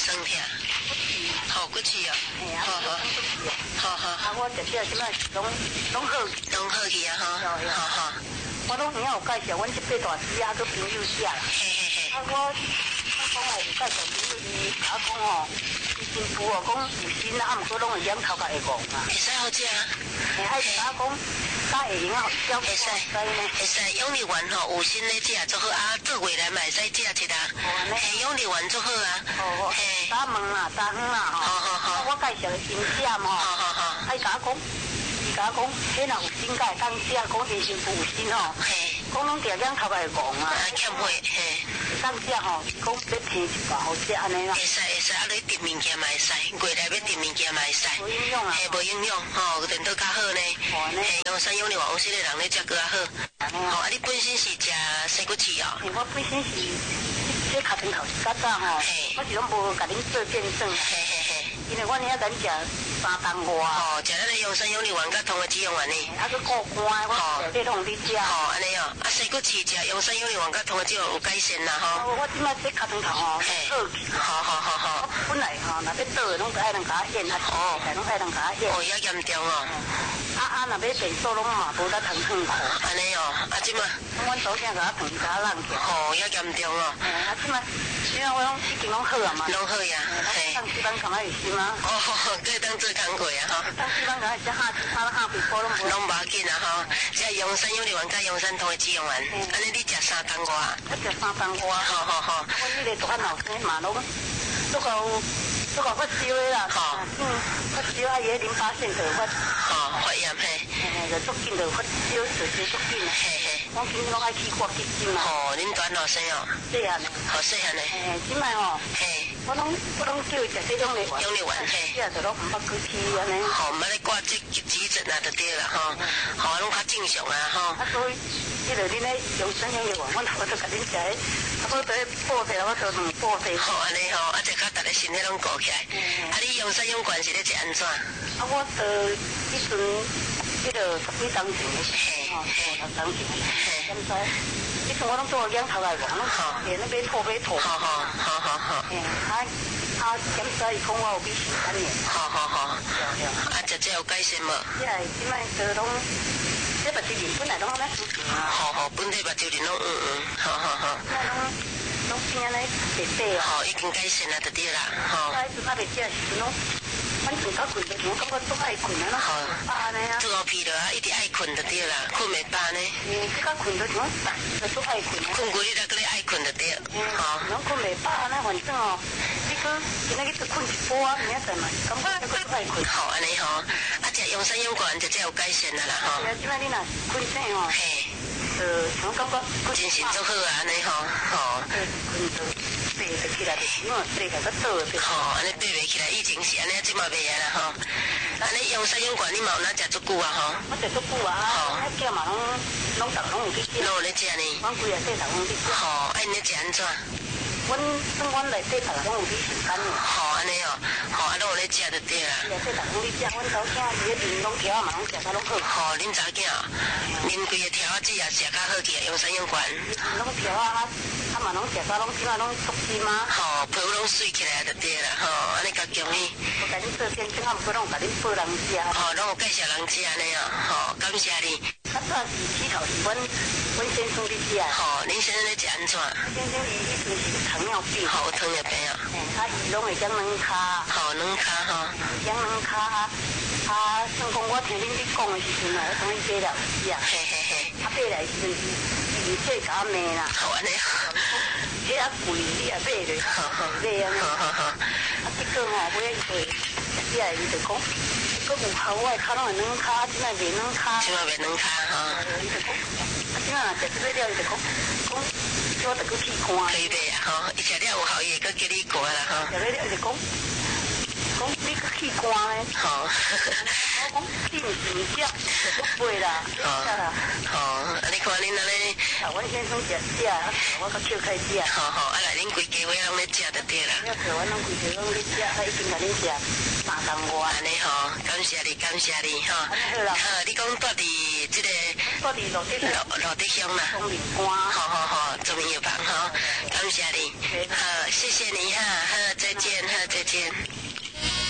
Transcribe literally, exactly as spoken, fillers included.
酸痛，好骨气哦，好好，好好。 啊，我这些即摆拢拢好， 拢好去啊哈，好好。 我拢有有介绍，阮这八大师啊，佮朋友写啦。 嘿嘿嘿。 啊，我我讲哦，有介绍朋友伊甲我讲哦，伊真富哦，讲有心啊，毋过拢会仰头甲会戆啊。 会使好食啊。 嘿，还甲我讲，甲会用啊，有会使，会使，养力丸吼有心咧食做好啊，做月来嘛会使食一啦。嘿，养力丸做好啊。 哦，嘿。打问啦，打远啦吼。 好好好。 我介绍因写嘛吼。 好好好。 还甲我讲。伊甲我讲，迄若有心改当写，讲真心不有心吼。嘿。讲拢定两头来戆啊。 啊，欠会嘿。 当写吼，讲要听一把好写安尼啦。 会使会使，啊，你炖物件嘛会使，过来要炖物件嘛会使。 无影响啊。 嘿，无影响吼，炖到较好呢。嘿，用山用力往有些个人咧食搁较好。吼，啊，你本身是食生骨翅哦？ 我本身是这卡丁头是较早吼，我是拢无甲恁做见证。嘿嘿嘿。因为我遐敢食三顿外。哦， 食咱的用山用力丸甲通的脂肪丸呢。 啊，佮过关，我这拢你食。 吼，安尼哦，啊，生骨翅食用山用力丸甲通的脂肪有改善啦吼。 我即摆这卡丁头吼，好去。好好好好。我本来吼，若要倒的拢爱人甲我演，啊，哦，拢爱人甲我演。 哦，遐严重哦。 啊啊，若要变数拢嘛无得通通苦。 安尼哦，啊，即摆。 阮祖囝甲我烫甲我浪去。 吼，遐严重哦。 啊，即摆，即摆我拢已经拢好啊嘛。 拢好呀，嘿。 当时班干嘛有心啊？ 哦，可以当做工课啊吼。 当时班干嘛只下下下皮波拢无。 拢无要紧啊吼，即用山用力丸甲用山通的脂肪丸，安尼你食三顿外。 我食三顿外。好好好。我迄个大老师嘛拢都够都够发烧的啦。吼。嗯，发烧啊，伊迄淋巴腺就发。 吼，发炎嘿。 嘿嘿，就足紧就发烧，就是足紧。嘿嘿。我今拢爱去挂急诊啦。吼， 恁大老师哦。 细汉的。 好细汉的。 嘿，即摆吼。嘿。我拢我拢叫伊食这种的。 用力丸嘿。 即下就拢毋捌去去安尼。 吼，毋捌咧挂这急诊啊，就对啦吼。吼，拢较正常啊吼。 啊，所以，迄个恁咧用生用力丸，我头都甲恁食的，啊，我都补者，我都两补者。吼，安尼吼，啊，这较逐个身体拢顾起来。啊，你用生用丸是咧食安怎？啊，我呃，迄阵，迄个十几当前的时候，吼，十当前，嘿，咁知？迄阵我拢做仰头来玩，拢连那边吐边吐。好好好好好。嘿，啊啊，检查伊讲我有鼻血感染。好好好。啊，食这有改善无？即个即摆都拢，这目睭面本来拢安尼舒服啊。好好，本地目睭面拢嗯嗯，好好好。即摆拢拢变安尼白白哦。好，已经改善啦，就对啦。好。啊，一直较袂食时拢。反正较困就我感觉足爱困啊，好，饱呢啊。做好疲劳啊，一直爱困就对啦，困袂饱呢。嗯，这较困就像就足爱困。困过你才搁咧爱困就对。嗯，好。拢困袂饱呢，反正哦，你搁今仔日就困一波，明仔载嘛，感觉足爱困。好，安尼吼，啊，食用山用丸就这有改善啦啦吼。是啊，即摆你若困醒哦。嘿。呃，我感觉精神足好啊，安尼吼，吼。嗯，困到。爬得起来，因为爬起来个倒的。吼，安尼爬袂起来，以前是安尼，即嘛袂啊啦吼。安尼用山用丸，你嘛有哪食足久啊吼？我食足久啊，吼，迄叫嘛拢拢逐拢有去食。拢有咧食呢。阮规个细逐拢去食。吼，啊，因咧食安怎？阮算阮内底逐个拢有去食干的。吼，安尼哦，吼，啊，拢有咧食就对啦。规个细逐拢去食，阮查某囝伊咧面拢条啊嘛拢食甲拢好。吼，恁查某囝面规个条啊子也食较好去啊，用山用丸。拢条啊，啊嘛拢食甲拢即嘛拢足筋嘛。吼，皮肤拢水起来就对啦，吼，安尼较容易。我甲恁做见证，啊，毋过拢甲恁报人食。吼，拢有介绍人食安尼哦，吼，感谢你。较早是起头是阮阮先生咧食。吼，恁先生咧食安怎？先生伊迄阵是糖尿病。吼，有糖尿病啊。嘿，啊，伊拢会讲软骹。吼，软骹吼。讲软骹啊，啊，算讲我听恁咧讲的时阵啊，我同伊买了食。嘿嘿嘿。啊，买来时阵是是这甲我骂啦。好安尼。这啊贵，你也买咧。好好。买安尼。好好好。啊，结果吼，买伊就食来伊就讲。佮有效，我的骹拢会软骹，即摆袂软骹。即摆袂软骹吼。伊就讲，啊，即摆若食这个了，伊就讲，讲，叫我着去去看。可以袂啊吼，伊食了有效，伊会佮叫你看啦吼。食了了，伊就讲，讲你去去看咧。好。我讲去毋是毋食，就买啦。好。好，啊，你看恁安尼。啊，阮先生食食，我佮笑开食。好好，啊来恁规家伙拢咧食就对啦。了，阮拢规家拢咧食，啊，已经甲恁食三顿外。安尼吼，感谢你，感谢你吼。好啦。好，你讲住伫即个。住伫罗德罗罗德乡啦。中明关。好好好，中明药房吼，感谢你。好，谢谢你哈，好，再见，好。 见。